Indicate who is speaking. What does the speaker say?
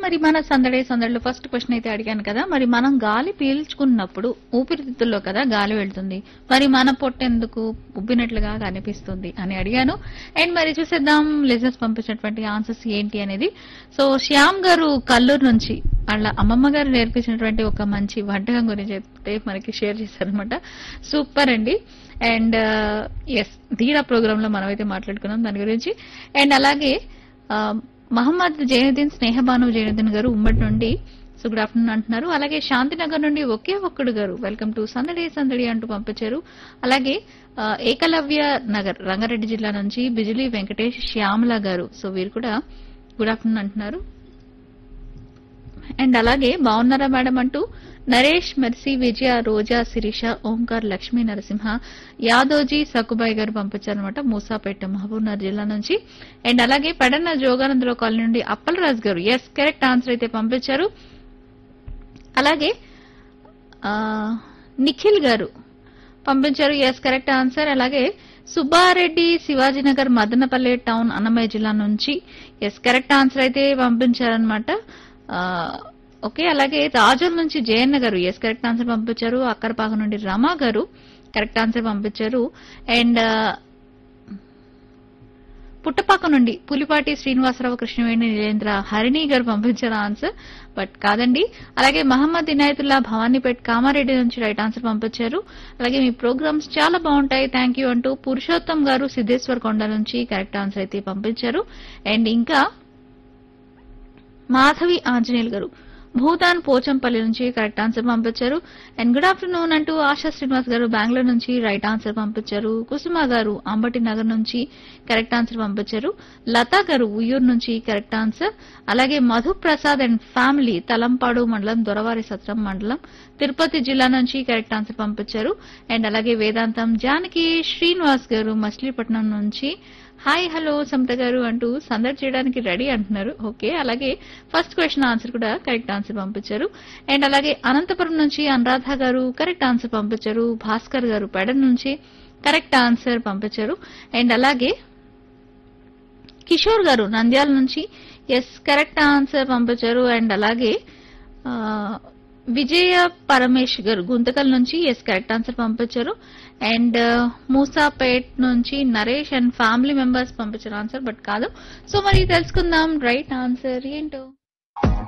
Speaker 1: మరి మన సందడిలో ఫస్ట్ క్వశ్చన్ అయితే అడిగాను కదా, మరి మనం గాలి పీల్చుకున్నప్పుడు ఊపిరితిత్తుల్లో కదా గాలి వెళ్తుంది, మరి మన పొట్టెందుకు ఉబ్బినట్లుగా కనిపిస్తుంది అని అడిగాను. అండ్ మరి చూసేద్దాం లిజనర్స్ పంపించినటువంటి ఆన్సర్స్ ఏంటి అనేది. సో శ్యామ్ గారు కల్లూరు నుంచి వాళ్ళ అమ్మమ్మ గారు నేర్పించినటువంటి ఒక మంచి వంటకం గురించి అయితే మనకి షేర్ చేశారనమాట. సూపర్ అండి. అండ్ ఎస్, ధీరా ప్రోగ్రామ్ లో మనమైతే మాట్లాడుకున్నాం దాని గురించి. అండ్ అలాగే మహమ్మద్ జైనుద్దీన్ స్నేహబాను జైనుద్దీన్ గారు ఉమ్మడి నుండి సో గుడ్ ఆఫ్టర్నూన్ అంటున్నారు. అలాగే శాంతినగర్ నుండి ఒకే ఒక్కడు గారు వెల్కమ్ టు సందడి అంటూ పంపించారు. అలాగే ఏకలవ్య నగర్ రంగారెడ్డి జిల్లా నుంచి బిజిలీ వెంకటేష్ శ్యామల గారు, సో వీరు కూడా గుడ్ ఆఫ్టర్నూన్ అంటున్నారు. అండ్ అలాగే బాగున్నారా మేడం అంటూ నరేష్, మెర్సీ, విజయ, రోజా, శిరీష, ఓంకార్, లక్ష్మీ నరసింహ, యాదోజీ సకుబాయి గారు పంపించారనమాట మూసాపేట మహబూబ్నగర్ జిల్లా నుంచి. అండ్ అలాగే పెడన్న జోగానందరావు కాలనీ నుండి అప్పలరాజు గారు ఎస్ కరెక్ట్ ఆన్సర్ అయితే పంపించారు. అలాగే నిఖిల్ గారు పంపించారు ఎస్ కరెక్ట్ ఆన్సర్. అలాగే సుబ్బారెడ్డి శివాజీనగర్ మదనపల్లె టౌన్ అన్నమయ్య జిల్లా నుంచి ఎస్ కరెక్ట్ ఆన్సర్ అయితే పంపించారనమాట. ఓకే. అలాగే రాజోల్ నుంచి జయన్న గారు ఎస్ కరెక్ట్ ఆన్సర్ పంపించారు. అక్కరపాక నుండి రమా గారు కరెక్ట్ ఆన్సర్ పంపించారు. అండ్ పుట్టపాక నుండి పులిపాటి శ్రీనివాసరావు, కృష్ణవేణి, నీలేంద్ర, హరిణి గారు పంపించారు ఆన్సర్, బట్ కాదండి. అలాగే మహమ్మద్ ఇనాయతుల్లా భవానీపేట్ కామారెడ్డి నుంచి రైట్ ఆన్సర్ పంపించారు. అలాగే మీ ప్రోగ్రామ్స్ చాలా బాగుంటాయి థ్యాంక్ యూ అంటూ పురుషోత్తం గారు సిద్దేశ్వర్ కొండ నుంచి కరెక్ట్ ఆన్సర్ అయితే పంపించారు. అండ్ ఇంకా మాధవి ఆంజనేయులు గారు భూతాన్ పోచంపల్లి నుంచి కరెక్ట్ ఆన్సర్ పంపించారు. అండ్ గుడ్ ఆఫ్టర్నూన్ అంటూ ఆశా శ్రీనివాస్ గారు బెంగళూరు నుంచి రైట్ ఆన్సర్ పంపించారు. కుసుమ గారు అంబటి నగర్ నుంచి కరెక్ట్ ఆన్సర్ పంపించారు. లతా గారు ఉయ్యూరు నుంచి కరెక్ట్ ఆన్సర్. అలాగే మధు ప్రసాద్ అండ్ ఫ్యామిలీ తలంపాడు మండలం, దొరవారి సత్రం మండలం, తిరుపతి జిల్లా నుంచి కరెక్ట్ ఆన్సర్ పంపించారు. అండ్ అలాగే వేదాంతం జానకి శ్రీనివాస్ గారు మచిలీపట్నం నుంచి హాయ్ హలో సమత గారు అంటూ సందడి చేయడానికి రెడీ అంటున్నారు. ఓకే. అలాగే ఫస్ట్ క్వశ్చన్ ఆన్సర్ కూడా కరెక్ట్ ఆన్సర్ పంపించారు. అండ్ అలాగే అనంతపురం నుంచి అనురాధ గారు కరెక్ట్ ఆన్సర్ పంపించారు. భాస్కర్ గారు పెడన్ నుంచి కరెక్ట్ ఆన్సర్ పంపించారు. అండ్ అలాగే కిషోర్ గారు నంద్యాల నుంచి ఎస్ కరెక్ట్ ఆన్సర్ పంపించారు. అండ్ అలాగే విజయ పరమేష్ గారు గుంతకల్ నుంచి ఎస్ కరెక్ట్ ఆన్సర్ పంపించారు. అండ్ మూసాపేట్ నుంచి నరేష్ అండ్ ఫ్యామిలీ మెంబర్స్ పంపించారు ఆన్సర్, బట్ కాదు. సో మరి తెలుసుకుందాం రైట్ ఆన్సర్ ఏంటో.